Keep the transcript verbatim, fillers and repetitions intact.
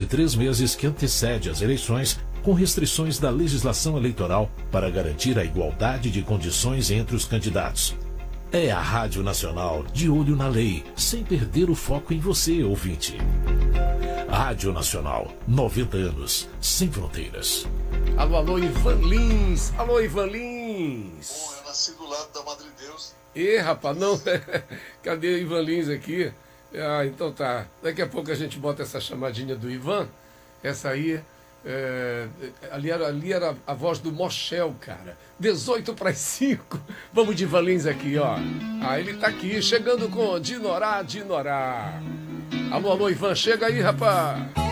três meses que antecede as eleições, com restrições da legislação eleitoral para garantir a igualdade de condições entre os candidatos. É a Rádio Nacional de olho na lei, sem perder o foco em você, ouvinte. Rádio Nacional, noventa anos, sem fronteiras. Alô, alô, Ivan Lins. Alô, Ivan Lins. Bom, eu nasci do lado da Madre Deus. Ê, rapaz, não. Cadê o Ivan Lins aqui? Ah, então tá. Daqui a pouco a gente bota essa chamadinha do Ivan. Essa aí, é, ali, era, ali era a voz do Mochel, cara. dezoito para as cinco. Vamos de Ivan Lins aqui, ó. Ah, ele tá aqui, chegando com Dinorá, Dinorá. Alô, alô, Ivan, chega aí, rapaz.